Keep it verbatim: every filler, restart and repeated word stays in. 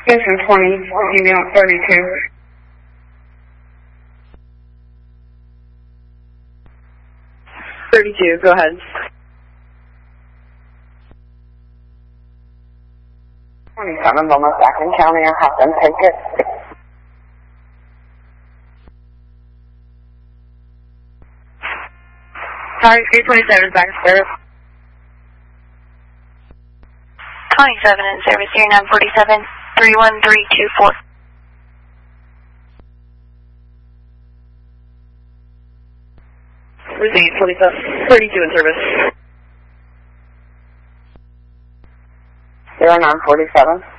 Station twenty, email thirty-two. thirty-two, go ahead. twenty-seven, Beaumont, Sackman County, I have them take it. Sorry, three twenty-seven, back to service. twenty-seven in service here, nine forty-seven, three one three two four. Receive, twenty-seven, thirty-two in service. zero nine forty-seven.